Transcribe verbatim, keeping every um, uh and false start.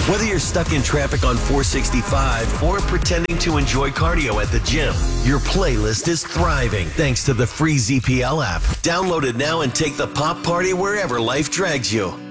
Whether you're stuck in traffic on four sixty-five or pretending to enjoy cardio at the gym, your playlist is thriving thanks to the free Z P L app. Download it now and take the pop party wherever life drags you.